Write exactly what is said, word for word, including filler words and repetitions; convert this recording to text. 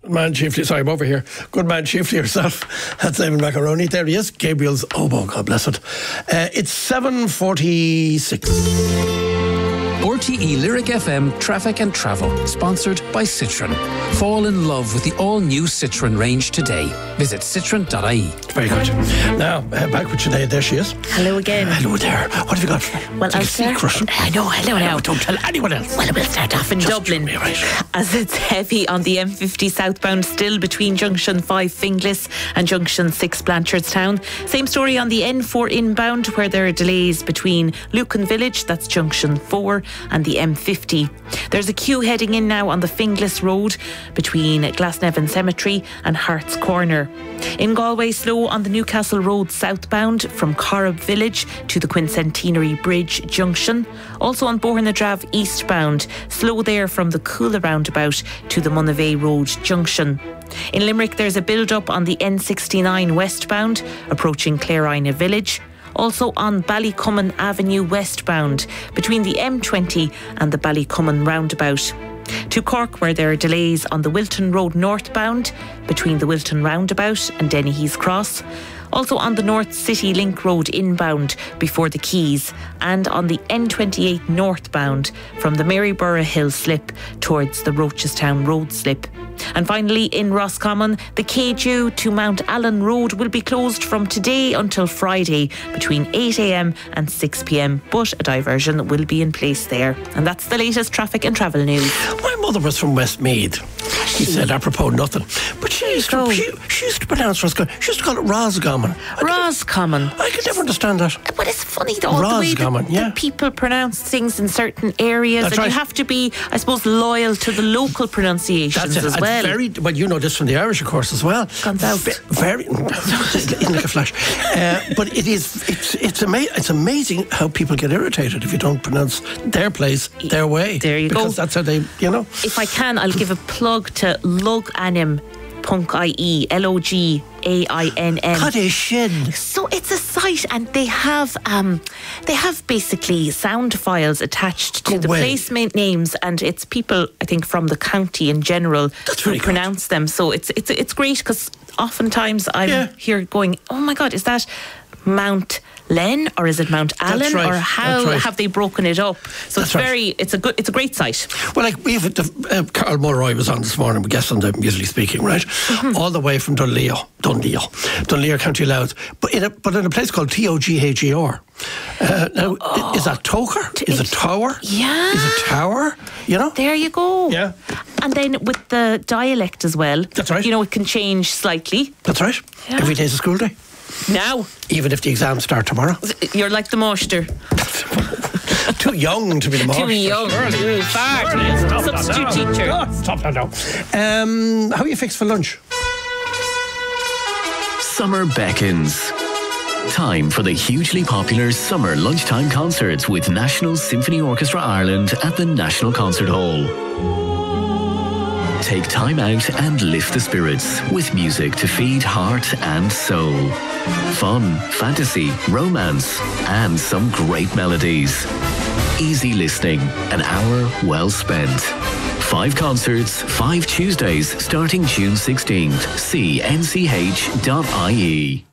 Good man, chiefly. Sorry, I'm over here. Good man, chiefly yourself. That's Eamon Macaroni. There he is. Gabriel's oboe, God bless it. Uh, it's seven forty-six. R T E Lyric F M Traffic and Travel, sponsored by Citroen. Fall in love with the all-new Citroen range today. Visit citroen dot I E. Very good. Now, uh, back with Sinead. There she is. Hello again. Uh, hello there. What have you got? Well, I'll start. I know, hello now. No, don't tell anyone else. Well, we'll start off in Just Dublin. me, right. As it's heavy on the M fifty southbound, still between Junction five Finglas and Junction six Blanchardstown. Same story on the N four inbound, where there are delays between Lucan Village, that's Junction four, and the M fifty. There's a queue heading in now on the Finglas Road between Glasnevin Cemetery and Hart's Corner. In Galway, slow on the Newcastle Road southbound from Corrib Village to the Quincentenary Bridge Junction. Also on Bourne-na-Drave eastbound, slow there from the Coola roundabout to the Monavea Road Junction. In Limerick, there's a build-up on the N sixty-nine westbound approaching Clarina Village. Also on Ballycummin Avenue westbound between the M twenty and the Ballycummin roundabout. To Cork, where there are delays on the Wilton Road northbound between the Wilton roundabout and Dennehy's Cross. Also on the North City Link Road inbound before the Quays, and on the N twenty-eight northbound from the Maryborough Hill slip towards the Rochestown Road slip. And finally, in Roscommon, the K D U to Mount Allen Road will be closed from today until Friday between eight a m and six p m, but a diversion will be in place there. And that's the latest traffic and travel news. My mother was from Westmeath. She said apropos nothing, but she used to Oh. she, she used to pronounce Roscommon. She used to call it Roscommon. I Roscommon. could, I could never understand that. But it's funny though, the way Roscommon, that, yeah. that people pronounce things in certain areas, That's and right. you have to be, I suppose, loyal to the local pronunciations That's it. as And well. Very, well, you know this from the Irish, of course, as well. Guns out. Ve- Very, in like a flash. Uh, but it is, it's, it's, ama- it's amazing how people get irritated if you don't pronounce their place their way. There you because go. Because that's how they, you know. If I can, I'll give a plug to Loganim Punk I E, L O G A I N N. Cut his shin. So it's a site, and they have um, they have basically sound files attached to Go the away. placement names, and it's people, I think, from the county in general That's who very good. pronounce them. So it's it's it's great, because oftentimes I'm Yeah. here going, oh my God, is that Mount Len or is it Mount Allen, right. or how That's right. have they broken it up? So That's it's right. very it's a good it's a great site. Well, like we've uh, Carl Mulroy was on this morning, guest on the Musically Speaking, right? Mm-hmm. All the way from Dunleo, Dunleo, Dunleo, County Louth, but in a but in a place called T O G H E R. Uh, now, Oh. is that Toker? Is it Tower? Yeah. Is it Tower? You know? There you go. Yeah. And then with the dialect as well. That's right. You know, it can change slightly. That's right. Yeah. Every day's a school day, Now, even if the exams start tomorrow. you're like the Moster. Too young to be the master. Too young. Too far. Substitute teacher. God, stop that now. Um, how are you fixed for lunch? Summer beckons. Time for the hugely popular summer lunchtime concerts with National Symphony Orchestra Ireland at the National Concert Hall. Take time out and lift the spirits with music to feed heart and soul. Fun, fantasy, romance, and some great melodies. Easy listening, an hour well spent. Five concerts, five Tuesdays, starting June sixteenth. See N C H dot I E.